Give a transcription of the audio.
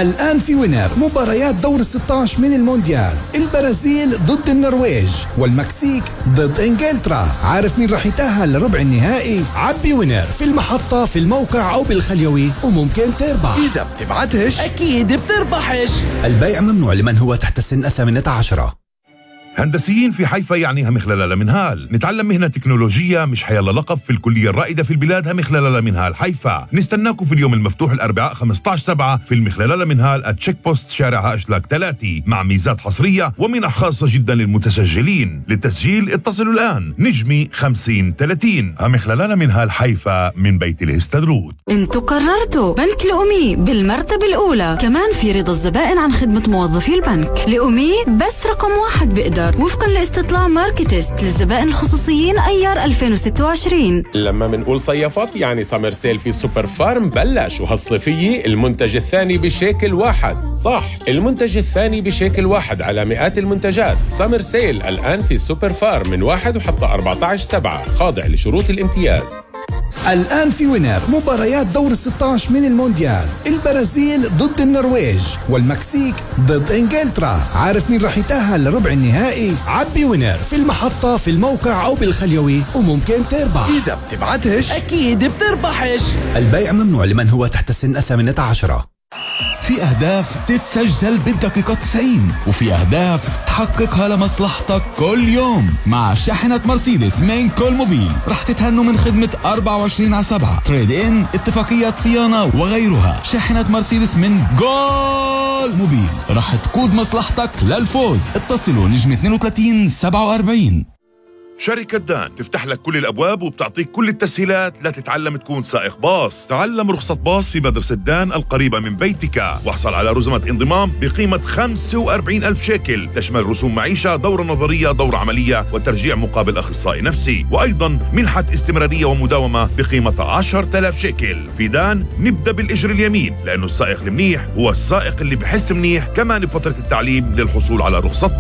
الآن في وينر مباريات دور 16 من المونديال، البرازيل ضد النرويج والمكسيك ضد إنجلترا. عارف مين رح يتأهل لربع النهائي؟ عبي وينر في المحطة، في الموقع أو بالخليوي وممكن تربح. إذا بتبعتش أكيد بتربحش. البيع ممنوع لمن هو تحت سن 18. هندسيين في حيفا يعني همخلالة منهال. نتعلم مهنة تكنولوجية مش حيلا لقب في الكلية الرائدة في البلاد همخلالة منهال حيفا. نستناكم في اليوم المفتوح الأربعاء 15/7 في المخلالة منهال @تشيك بوست شارع هاشلاك 3 مع ميزات حصرية ومنح خاصة جدا للمتسجلين. للتسجيل اتصلوا الآن نجمي 5030. همخلالة منهال حيفا من بيت الهستدروت. انتوا قررتوا بنك لأمي بالمرتبة الأولى، كمان في رضا الزبائن عن خدمة موظفي البنك. لأمي بس رقم 1 بقدر وفقا لاستطلاع ماركتست للزبائن الخصوصيين أيار 2026. لما منقول صيفات يعني سمر سيل في سوبر فارم بلش، وهالصيفية المنتج الثاني بشيكل واحد. صح، المنتج الثاني بشيكل واحد على مئات المنتجات. سمر سيل الآن في سوبر فارم من 1 وحتى 14/7، خاضع لشروط الامتياز. الآن في وينر مباريات دور 16 من المونديال، البرازيل ضد النرويج والمكسيك ضد إنجلترا. عارف مين رح يتأهل لربع النهائي؟ عبي وينر في المحطة، في الموقع أو بالخليوي وممكن تربح. إذا بتبعتش أكيد بتربحش. البيع ممنوع لمن هو تحت سن 18. في أهداف تتسجل بالدقيقة 90، وفي أهداف تحققها لمصلحتك كل يوم. مع شاحنة مرسيدس من كل موبيل رح تتهنوا من خدمة 24/7 تريد إن، اتفاقيات صيانة وغيرها. شاحنة مرسيدس من جول موبيل رح تقود مصلحتك للفوز. اتصلوا نجم 32 47. شركة دان تفتح لك كل الأبواب وبتعطيك كل التسهيلات لتتعلم تكون سائق باص. تعلم رخصة باص في مدرسة دان القريبة من بيتك، واحصل على رزمة انضمام بقيمة 45,000 شيكل، تشمل رسوم معيشة، دورة نظرية، دورة عملية، وترجيع مقابل أخصائي نفسي، وأيضا منحة استمرارية ومداومة بقيمة 10,000 شيكل. في دان نبدأ بالإجر اليمين، لأنه السائق المنيح هو السائق اللي بحس منيح. كمان بفترة التعليم للحصول على رخصة